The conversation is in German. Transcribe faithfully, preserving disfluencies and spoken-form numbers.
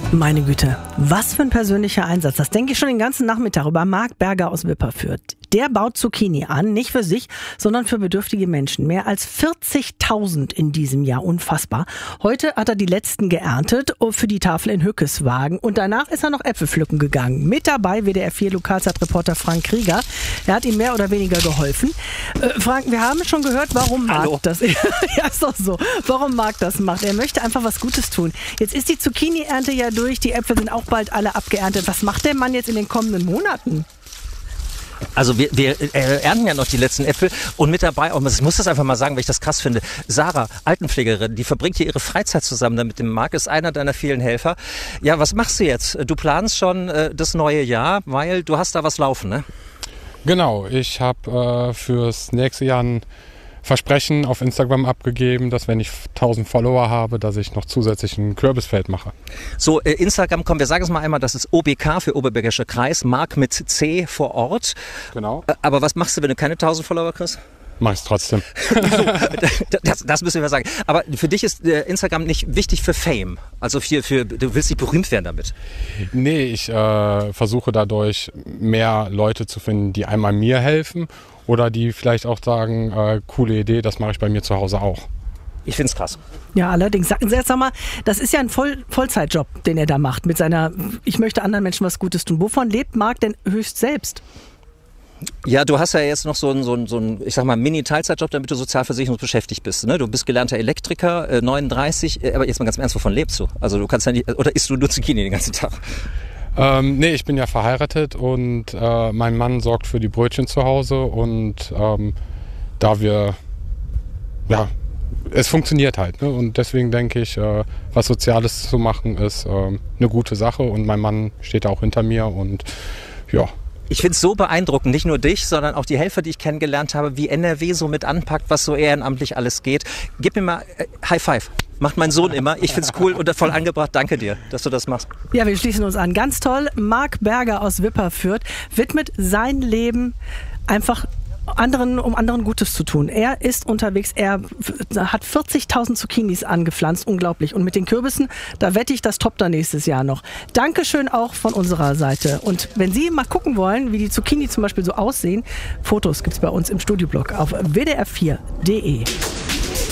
Meine Güte, was für ein persönlicher Einsatz. Das denke ich schon den ganzen Nachmittag über Marc Berger aus Wipperfürth. Der baut Zucchini an, nicht für sich, sondern für bedürftige Menschen. Mehr als vierzigtausend in diesem Jahr, unfassbar. Heute hat er die letzten geerntet für die Tafel in Hückeswagen und danach ist er noch Äpfel pflücken gegangen. Mit dabei W D R vier Lokalzeitreporter Frank Krieger. Er hat ihm mehr oder weniger geholfen. Äh, Frank, wir haben schon gehört, warum Hallo. Marc das... ja, ist doch so. Warum Marc das macht. Er möchte einfach was Gutes tun. Jetzt ist die Zucchini-Ernte ja durch, die Äpfel sind auch bald alle abgeerntet. Was macht der Mann jetzt in den kommenden Monaten? Also wir, wir äh, ernten ja noch die letzten Äpfel und mit dabei, auch, ich muss das einfach mal sagen, weil ich das krass finde, Sarah, Altenpflegerin, die verbringt hier ihre Freizeit zusammen mit dem Marc, ist einer deiner vielen Helfer. Ja, was machst du jetzt? Du planst schon äh, das neue Jahr, weil du hast da was laufen, ne? Genau, ich habe äh, fürs nächste Jahr ein Versprechen auf Instagram abgegeben, dass wenn ich tausend Follower habe, dass ich noch zusätzlich ein Kürbisfeld mache. So, äh, Instagram, komm, wir sagen es mal einmal, das ist O B K für Oberbergischer Kreis, Marc mit C vor Ort. Genau. Äh, aber was machst du, wenn du keine tausend Follower kriegst? Mach ich es trotzdem. das, das müssen wir sagen. Aber für dich ist äh, Instagram nicht wichtig für Fame. Also für, für, du willst nicht berühmt werden damit. Nee, ich äh, versuche dadurch mehr Leute zu finden, die einmal mir helfen oder die vielleicht auch sagen, äh, coole Idee, das mache ich bei mir zu Hause auch. Ich find's krass. Ja, allerdings. Sag, sag mal, das ist ja ein Voll, Vollzeitjob, den er da macht mit seiner, ich möchte anderen Menschen was Gutes tun. Wovon lebt Marc denn höchst selbst? Ja, du hast ja jetzt noch so einen, so einen, so einen ich sag mal, Mini-Teilzeitjob, damit du sozialversicherungsbeschäftigt bist. Ne? Du bist gelernter Elektriker, äh, neununddreißig, äh, aber jetzt mal ganz im Ernst, wovon lebst du? Also du kannst ja nicht, oder isst du nur Zucchini den ganzen Tag? Ähm, nee, ich bin ja verheiratet und äh, mein Mann sorgt für die Brötchen zu Hause und ähm, da wir, ja, es funktioniert halt. Ne? Und deswegen denke ich, äh, was Soziales zu machen ist äh, eine gute Sache und mein Mann steht da auch hinter mir und ja. Ich finde es so beeindruckend, nicht nur dich, sondern auch die Helfer, die ich kennengelernt habe, wie N R W so mit anpackt, was so ehrenamtlich alles geht. Gib mir mal äh, High Five. Macht mein Sohn immer. Ich finde es cool und voll angebracht. Danke dir, dass du das machst. Ja, wir schließen uns an. Ganz toll. Marc Berger aus Wipperfürth widmet sein Leben einfach anderen, um anderen Gutes zu tun. Er ist unterwegs, er hat vierzigtausend Zucchinis angepflanzt, unglaublich. Und mit den Kürbissen, da wette ich, das toppt er nächstes Jahr noch. Dankeschön auch von unserer Seite. Und wenn Sie mal gucken wollen, wie die Zucchini zum Beispiel so aussehen, Fotos gibt es bei uns im Studioblog auf w d r vier punkt d e.